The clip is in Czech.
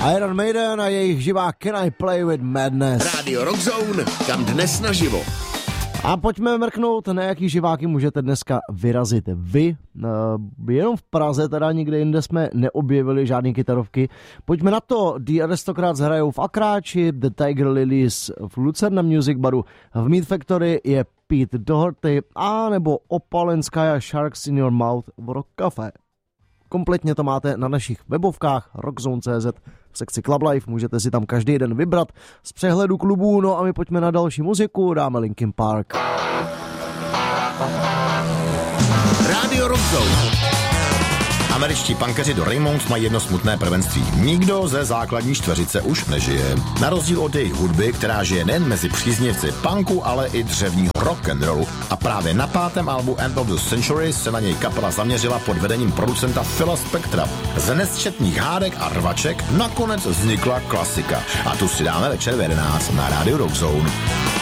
Iron Maiden a jejich živá Can I Play With Madness. Rádio Rock Zone, kam dnes naživo. A pojďme mrknout, na jaký živáky můžete dneska vyrazit vy. Jenom v Praze, teda nikde jinde jsme neobjevili žádný kytarovky. Pojďme na to, The Aristocrats hrajou v Akráči, The Tiger Lilies v Lucerna Music Baru, v Meat Factory je Pete Doherty a nebo Opalenskaya Sharks in Your Mouth v Rock Café. Kompletně to máte na našich webovkách rockzone.cz v sekci Club Life, můžete si tam každý den vybrat z přehledu klubů, no a my pojďme na další muziku, dáme Linkin Park. Rádio Rock Zone. Američtí punkeři do Raymonds mají jedno smutné prvenství. Nikdo ze základní čtveřice už nežije. Na rozdíl od jejich hudby, která žije nejen mezi příznivci punku, ale i dřevního rock'n'rollu. A právě na 5. albu End of the Century se na něj kapela zaměřila pod vedením producenta Phila Spectra. Z nesčetných hádek a rvaček nakonec vznikla klasika. A tu si dáme večer v 11 na Rádiu Rock Zone.